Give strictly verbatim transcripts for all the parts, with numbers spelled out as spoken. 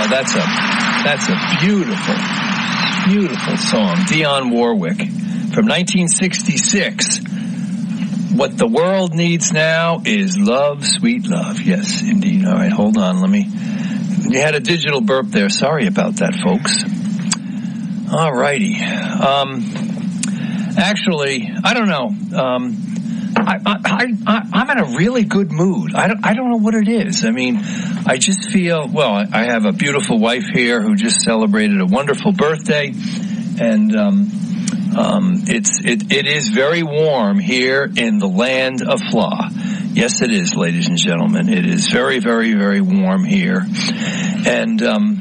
that's a that's a beautiful, beautiful song. Dionne Warwick from nineteen sixty-six. What the world needs now is love, sweet love. Yes, indeed. All right, hold on. Let me. You had a digital burp there. Sorry about that, folks. All righty. Um, actually, I don't know. Um, I, I, I, I'm in a really good mood. I don't, I don't know what it is. I mean, I just feel, well, I have a beautiful wife here who just celebrated a wonderful birthday, and um, um, it's it, it is very warm here in the land of Fla. Yes, it is, ladies and gentlemen. It is very, very, very warm here. And, um,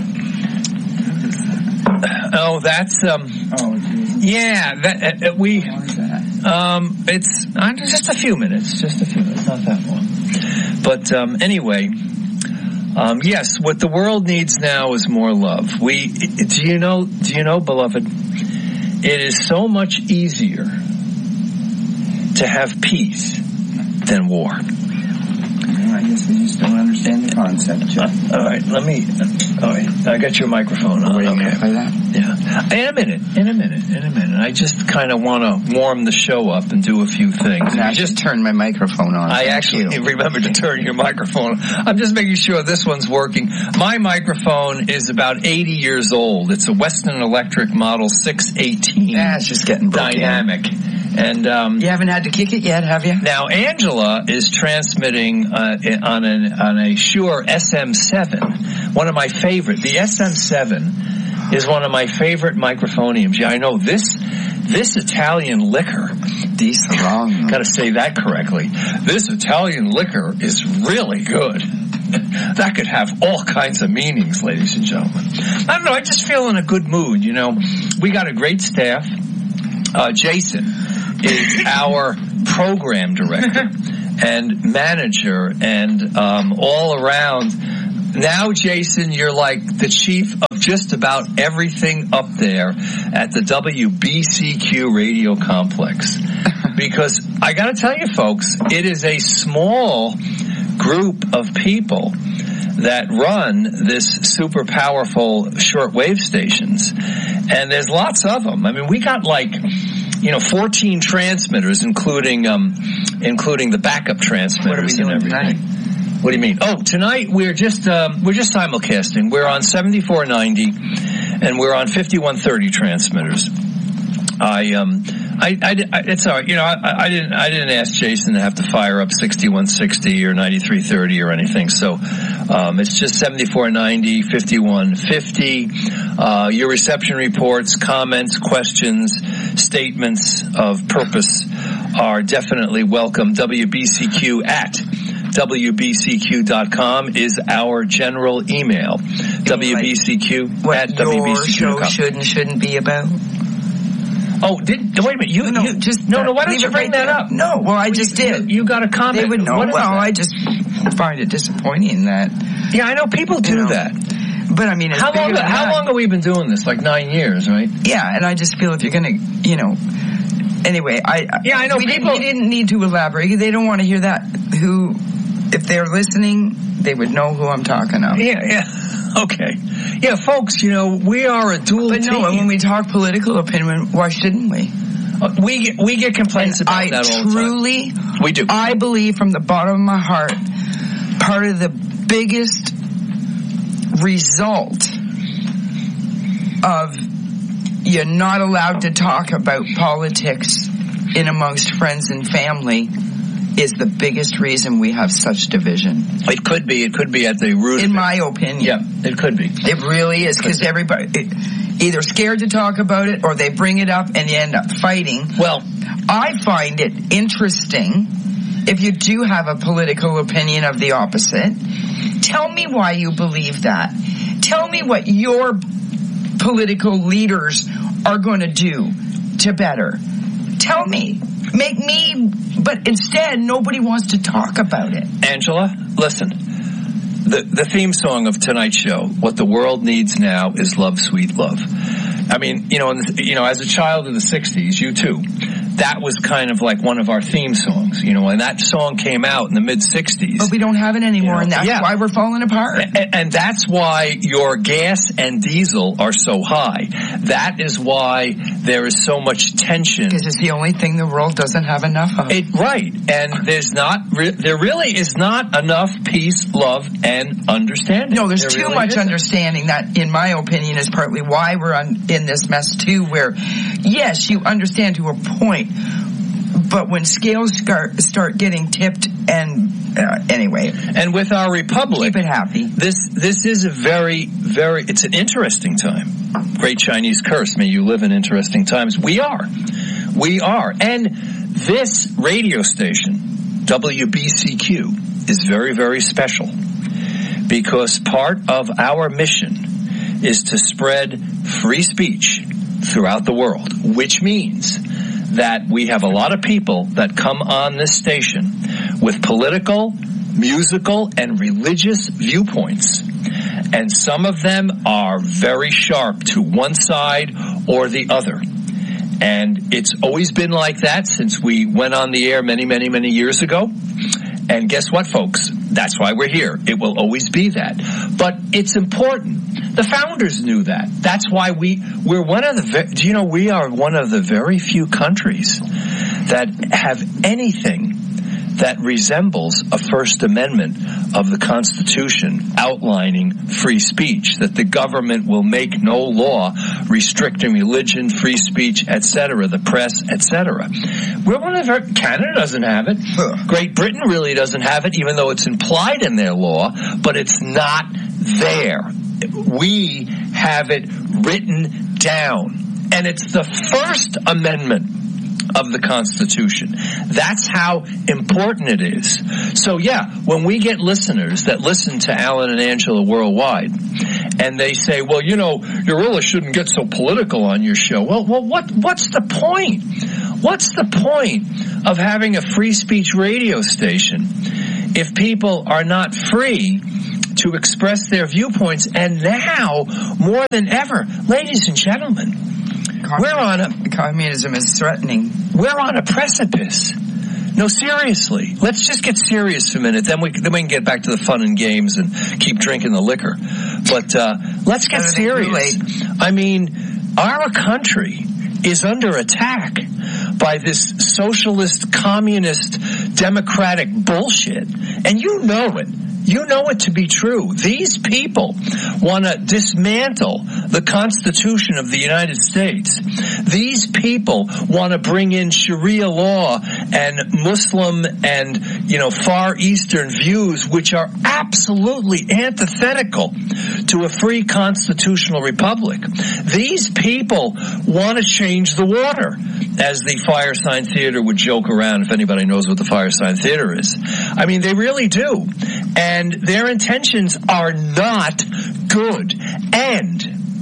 oh, that's, um, oh, yeah, that, uh, we, um, it's uh, just a few minutes, just a few minutes, not that long. But, um, anyway, um, yes, what the world needs now is more love. We, do you know, do you know, beloved, it is so much easier to have peace than war. I guess I just don't understand the concept, Jeff. Uh, all right, let me. All right, I got your microphone on. Are you okay. going to play that? Yeah. In a minute. In a minute. In a minute. I just kind of want to warm the show up and do a few things. I just turned my microphone on. I actually remembered to turn your microphone on. I'm just making sure this one's working. My microphone is about eighty years old. It's a Western Electric Model six eighteen. Yeah, it's just getting broken. Dynamic. And um, you haven't had to kick it yet, have you? Now, Angela is transmitting uh, on an on a Shure S M seven, one of my favorite. The S M seven is one of my favorite microphoniums. Yeah, I know this this Italian liquor. These wrong. Got to say that correctly. This Italian liquor is really good. That could have all kinds of meanings, ladies and gentlemen. I don't know. I just feel in a good mood. You know, we got a great staff. Uh, Jason is our program director and manager and um, all around. Now, Jason, you're like the chief of just about everything up there at the W B C Q radio complex. Because I got to tell you, folks, it is a small group of people that run this super powerful shortwave stations. And there's lots of them. I mean, we got like, you know, fourteen transmitters, including um, including the backup transmitters and everything. Tonight? What do you mean? Oh, tonight we're just um, we're just simulcasting. We're on seventy-four ninety, and we're on fifty-one thirty transmitters. I um I, I, I it's all right. You know, I, I didn't I didn't ask Jason to have to fire up sixty-one sixty or ninety-three thirty or anything. So um, it's just seventy-four ninety, fifty-one fifty. Uh, your reception reports, comments, questions, statements of purpose are definitely welcome. W B C Q at W B C Q dot com is our general email. W B C Q at W B C Q dot com. What your show should and shouldn't be about? Oh, did wait a minute? You, no, you just no, no. Why don't you bring right that up? No, well, I well, just you, did. You got a comment. They would know. Well, that? I just find it disappointing that. Yeah, I know people do you know, that. But I mean, it's how long? How that. long have we been doing this? Like nine years, right? Yeah, and I just feel if you're gonna, you know. Anyway, I yeah, I know we people. Didn't, we didn't need to elaborate. They don't want to hear that. Who, if they're listening, they would know who I'm talking of. Yeah, yeah. Okay. Yeah, folks, you know, we are a dual but team. But no, when we talk political opinion, why shouldn't we? Uh, we get, we get complaints and about I that all truly, the time. We do. I believe from the bottom of my heart, part of the biggest result of you're not allowed to talk about politics in amongst friends and family is the biggest reason we have such division. It could be. It could be at the root in of it. my opinion. Yeah, it could be. It really is, because everybody it, either scared to talk about it or they bring it up and you end up fighting. Well, I find it interesting if you do have a political opinion of the opposite. Tell me why you believe that. Tell me what your political leaders are going to do to better. Tell me. Make me, but instead, nobody wants to talk about it. Angela, listen. The the theme song of tonight's show, what the world needs now is love, sweet love. I mean, you know, in the, you know, as a child in the sixties, you too, that was kind of like one of our theme songs, you know, and that song came out in the mid-sixties. But we don't have it anymore, you know, and that's yeah. why we're falling apart. And, and that's why your gas and diesel are so high. That is why there is so much tension. Because it's the only thing the world doesn't have enough of. It, right. And there's not, re- there really is not enough peace, love, and understanding. No, there's there too really much isn't. understanding. That, in my opinion, is partly why we're on, in this mess, too, where, yes, you understand to a point, but when scales start, start getting tipped, and uh, anyway. And with our republic, keep it happy. This this is a very, very, it's an interesting time. Great Chinese curse, may you live in interesting times. We are. We are. And this radio station, W B C Q, is very, very special because part of our mission is to spread free speech throughout the world, which means that we have a lot of people that come on this station with political, musical, and religious viewpoints. And some of them are very sharp to one side or the other. And it's always been like that since we went on the air many, many, many years ago. And guess what, folks? That's why we're here. It will always be that. But it's important. The founders knew that. That's why we, we're one of the, do you know, we are one of the very few countries that have anything that resembles a First Amendment of the Constitution outlining free speech, that the government will make no law restricting religion, free speech, et cetera, the press, et cetera. We're one of our, Canada doesn't have it. Great Britain really doesn't have it, even though it's implied in their law, but it's not there. We have it written down. And it's the First Amendment of the Constitution. That's how important it is. So yeah, when we get listeners that listen to Alan and Angela worldwide, and they say, well, you know, you really shouldn't get so political on your show. Well, well, what, what's the point? What's the point of having a free speech radio station if people are not free to express their viewpoints? And now, more than ever, ladies and gentlemen, we're on a communism is threatening. We're on a precipice. No, seriously. Let's just get serious for a minute. Then we then we can get back to the fun and games and keep drinking the liquor. But uh, let's get serious. I mean, our country is under attack by this socialist, communist, democratic bullshit, and you know it. You know it to be true. These people want to dismantle the Constitution of the United States. These people want to bring in Sharia law and Muslim and, you know, Far Eastern views, which are absolutely antithetical to a free constitutional republic. These people want to change the water, as the Firesign Theater would joke around, if anybody knows what the Firesign Theater is. I mean, they really do. And And their intentions are not good. And,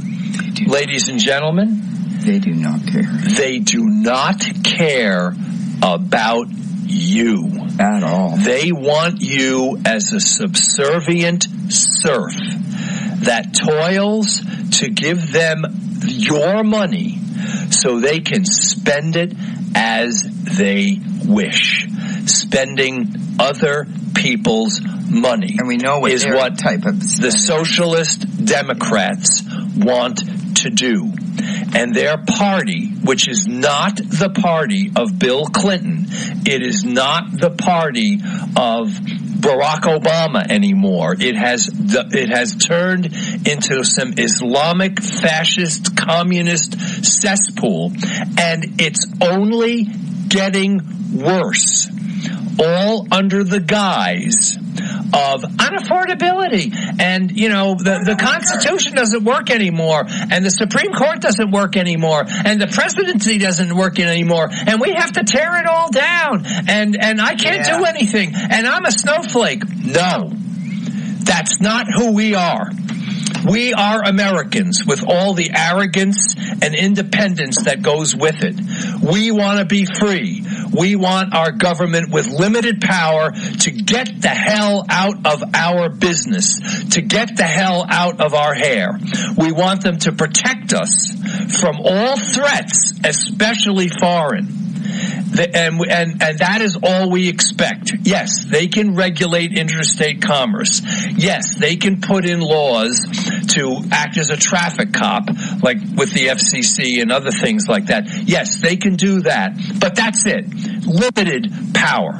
ladies and gentlemen, they do not care. They do not care about you. At all. They want you as a subservient serf that toils to give them your money so they can spend it as they wish. Spending other people's money, and we know what is what type of the socialist Democrats want to do. And their party, which is not the party of Bill Clinton, it is not the party of Barack Obama anymore. It has it has turned into some Islamic, fascist, communist cesspool, and it's only getting worse. All under the guise of unaffordability. And, you know, the, the Constitution doesn't work anymore, and the Supreme Court doesn't work anymore, and the presidency doesn't work anymore, and we have to tear it all down, and, and I can't yeah. do anything, and I'm a snowflake. No, that's not who we are. We are Americans with all the arrogance and independence that goes with it. We want to be free. We want our government with limited power to get the hell out of our business, to get the hell out of our hair. We want them to protect us from all threats, especially foreign. The, and, and, and that is all we expect. Yes, they can regulate interstate commerce. Yes, they can put in laws to act as a traffic cop, like with the F C C and other things like that. Yes, they can do that. But that's it. Limited power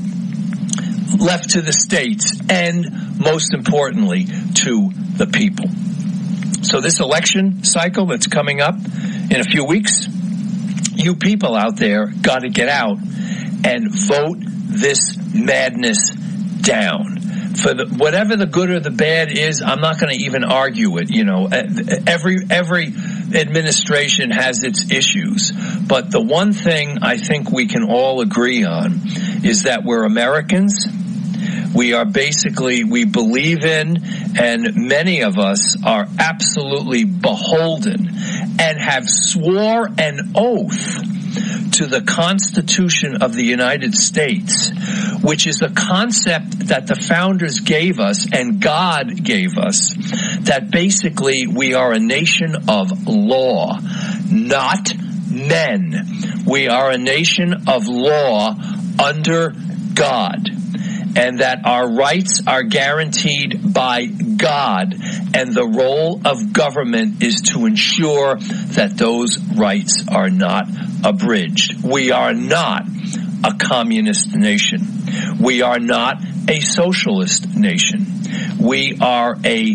left to the states and, most importantly, to the people. So this election cycle that's coming up in a few weeks, you people out there got to get out and vote this madness down. For the, whatever the good or the bad is, I'm not going to even argue it. You know, every every administration has its issues, but the one thing I think we can all agree on is that we're Americans. We are basically, we believe in, and many of us are absolutely beholden and have swore an oath to the Constitution of the United States, which is a concept that the founders gave us and God gave us, that basically we are a nation of law, not men. We are a nation of law under God, and that our rights are guaranteed by God, and the role of government is to ensure that those rights are not abridged. We are not a communist nation. We are not a socialist nation. We are a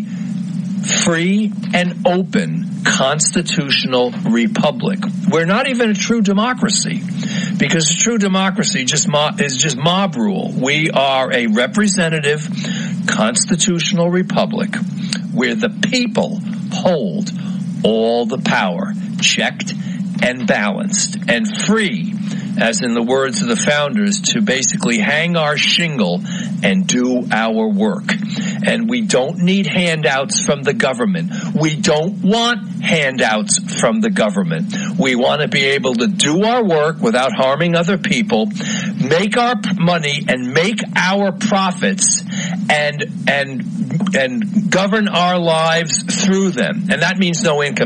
free and open constitutional republic. We're not even a true democracy, because a true democracy just mob, is just mob rule. We are a representative constitutional republic where the people hold all the power, checked and balanced and free, as in the words of the founders, to basically hang our shingle and do our work. And we don't need handouts from the government. We don't want handouts from the government. We want to be able to do our work without harming other people, make our money and make our profits, and and and govern our lives through them. And that means no income